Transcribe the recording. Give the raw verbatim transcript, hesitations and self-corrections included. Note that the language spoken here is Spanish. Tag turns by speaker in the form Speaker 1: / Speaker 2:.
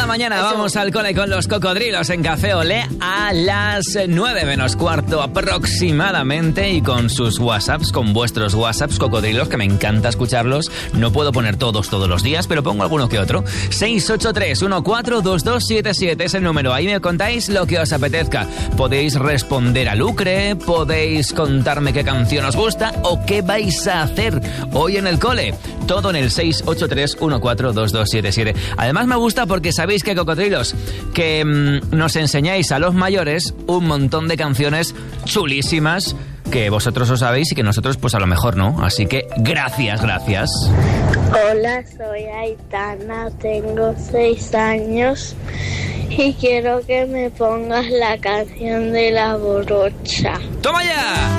Speaker 1: mañana Eso. Vamos al cole con los cocodrilos en Café Olé a las nueve menos cuarto aproximadamente y con sus WhatsApps, con vuestros WhatsApps cocodrilos, que me encanta escucharlos. No puedo poner todos todos los días, pero pongo alguno que otro. seis ocho tres uno cuatro dos dos siete siete es el número. Ahí me contáis lo que os apetezca. Podéis responder a Lucre, podéis contarme qué canción os gusta o qué vais a hacer hoy en el cole. Todo en el seis ocho tres uno cuatro dos dos siete siete. Además me gusta porque sabéis que cocodrilos, que mmm, nos enseñáis a los mayores un montón de canciones chulísimas que vosotros os sabéis y que nosotros pues a lo mejor no. Así que gracias, gracias.
Speaker 2: Hola, soy Aitana, tengo seis años y quiero que me pongas la canción de La Brocha.
Speaker 1: ¡Toma ya!